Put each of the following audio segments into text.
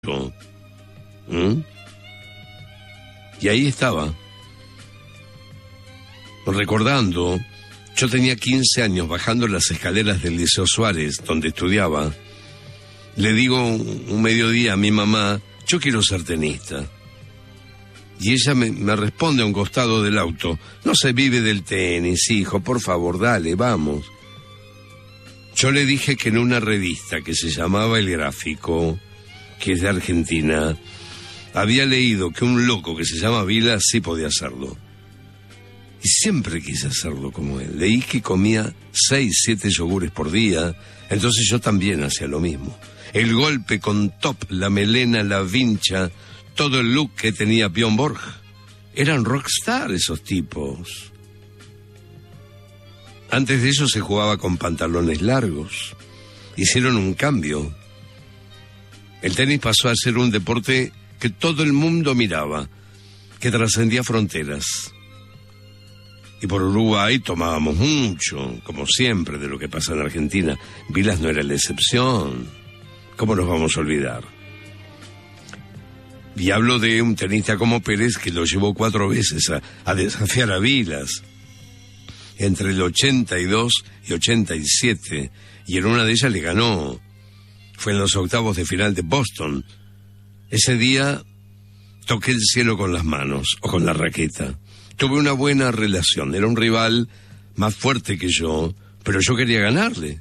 Y ahí estaba, recordando. Yo tenía 15 años, bajando las escaleras del Liceo Suárez, donde estudiaba. Le digo un mediodía a mi mamá: yo quiero ser tenista. Y ella me responde a un costado del auto: no se vive del tenis, hijo, por favor, dale, vamos. Yo le dije que en una revista que se llamaba El Gráfico, que es de Argentina, había leído que un loco que se llama Vilas sí podía hacerlo. Y siempre quise hacerlo como él. Leí que comía 6, 7 yogures por día, entonces yo también hacía lo mismo. El golpe con top, la melena, la vincha, todo el look que tenía Björn Borg. Eran rockstar esos tipos. Antes de eso se jugaba con pantalones largos. Hicieron un cambio. El tenis pasó a ser un deporte que todo el mundo miraba, que trascendía fronteras. Y por Uruguay tomábamos mucho, como siempre, de lo que pasa en Argentina. Vilas no era la excepción. ¿Cómo nos vamos a olvidar? Y hablo de un tenista como Pérez, que lo llevó 4 veces a desafiar a Vilas, entre el 82 y 87, y en una de ellas le ganó. Fue en los octavos de final de Boston. Ese día toqué el cielo con las manos, o con la raqueta. Tuve una buena relación, era un rival más fuerte que yo, pero yo quería ganarle.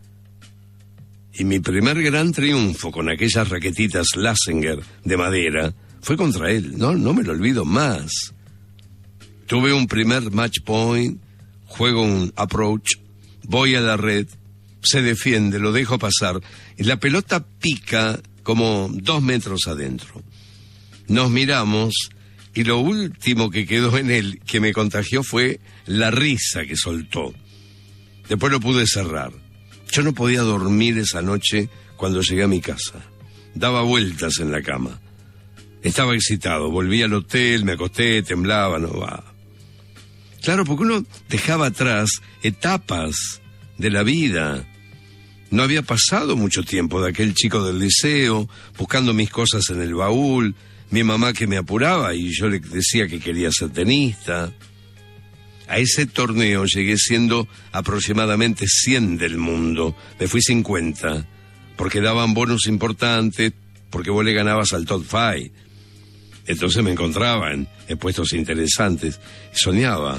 Y mi primer gran triunfo con aquellas raquetitas Lassinger de madera fue contra él, no me lo olvido más. Tuve un primer match point, juego un approach, voy a la red, se defiende, lo dejo pasar, y la pelota pica como 2 metros adentro. Nos miramos, y lo último que quedó en él, que me contagió, fue la risa que soltó. Después lo pude cerrar. Yo no podía dormir esa noche cuando llegué a mi casa. Daba vueltas en la cama. Estaba excitado, volví al hotel, me acosté, temblaba, no va. Claro, porque uno dejaba atrás etapas de la vida. No había pasado mucho tiempo de aquel chico del liceo, buscando mis cosas en el baúl, mi mamá que me apuraba y yo le decía que quería ser tenista. A ese torneo llegué siendo aproximadamente 100 del mundo. Me fui 50, porque daban bonos importantes, porque vos le ganabas al top 5. Entonces me encontraba en puestos interesantes y soñaba.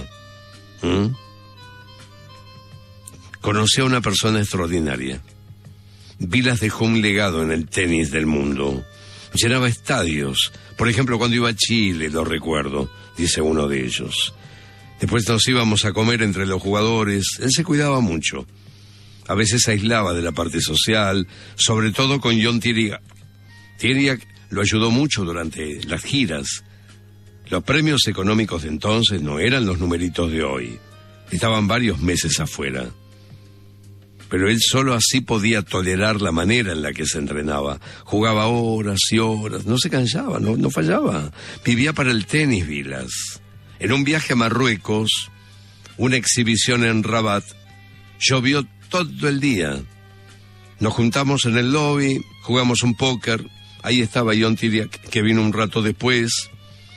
Conocí a una persona extraordinaria. Vilas dejó un legado en el tenis del mundo. Llenaba estadios. Por ejemplo, cuando iba a Chile, lo recuerdo, dice uno de ellos. Después nos íbamos a comer entre los jugadores. Él se cuidaba mucho. A veces se aislaba de la parte social, sobre todo con John Tiriac. Tiriac lo ayudó mucho durante las giras. Los premios económicos de entonces no eran los numeritos de hoy. Estaban varios meses afuera. Pero él solo así podía tolerar la manera en la que se entrenaba. Jugaba horas y horas, no se cansaba, no fallaba. Vivía para el tenis, Vilas. En un viaje a Marruecos, una exhibición en Rabat, llovió todo el día. Nos juntamos en el lobby, jugamos un póker. Ahí estaba John Tiriac, que vino un rato después.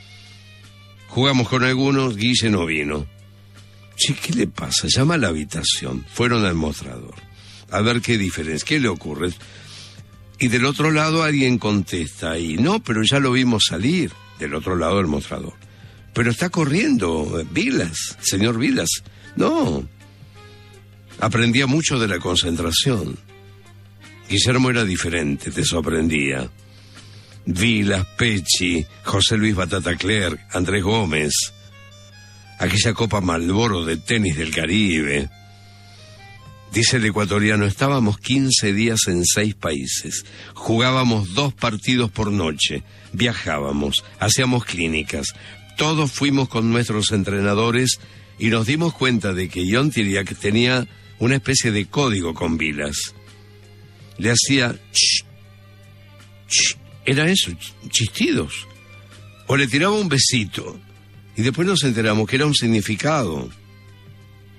Jugamos con algunos, Guille no vino. Che, ¿qué le pasa? Llama a la habitación. Fueron al mostrador. A ver qué diferencia, qué le ocurre. Y del otro lado alguien contesta. Y no, pero ya lo vimos salir. Del otro lado del mostrador. Pero está corriendo, Vilas, señor Vilas. No. Aprendía mucho de la concentración. Guillermo era diferente, te sorprendía. Vilas, Pecci, José Luis Batata Clerc, Andrés Gómez. Aquella Copa Marlboro de tenis del Caribe. Dice el ecuatoriano, estábamos 15 días en 6 países. Jugábamos 2 partidos por noche. Viajábamos, hacíamos clínicas. Todos fuimos con nuestros entrenadores y nos dimos cuenta de que John Tiriac tenía una especie de código con Vilas. Le hacía... Shh, shh, era eso, chistidos. O le tiraba un besito. Y después nos enteramos que era un significado.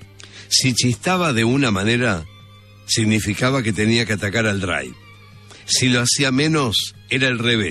Si chistaba de una manera, significaba que tenía que atacar al drive. Si lo hacía menos, era el revés.